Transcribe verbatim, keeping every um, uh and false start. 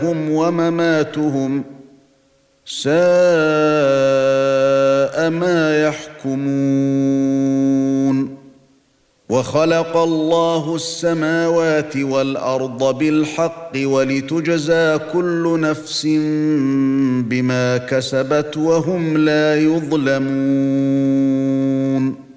ومماتهم ساء ما يحكمون وخلق الله السماوات والارض بالحق ولتجزى كل نفس بما كسبت وهم لا يظلمون